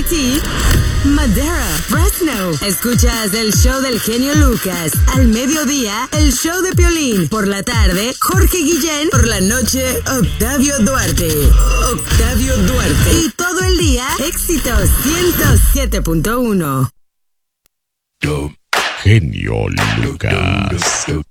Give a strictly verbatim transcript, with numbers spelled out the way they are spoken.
ti, Madera, Fresno. Escuchas el show del genio Lucas. Al mediodía, el show de Piolín. Por la tarde, Jorge Guillén. Por la noche, Octavio Duarte. Octavio Duarte. Y todo el día, éxitos ciento siete punto uno. Genio Lucas.